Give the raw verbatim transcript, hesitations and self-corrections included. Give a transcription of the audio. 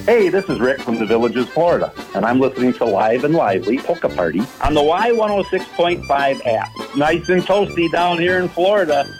Hey, this is Rick from the Villages, Florida, and I'm listening to Live and Lively Polka Party on the Y one oh six point five app. Nice and toasty down here in Florida.